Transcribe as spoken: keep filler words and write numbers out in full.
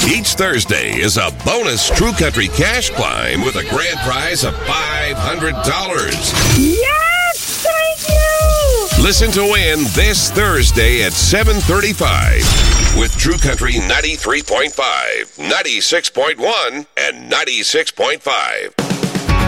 Each Thursday is a bonus True Country Cash Climb with a grand prize of five hundred dollars. Yes! Thank you! Listen to win this Thursday at seven thirty-five with True Country ninety-three point five, ninety-six point one, and ninety-six point five.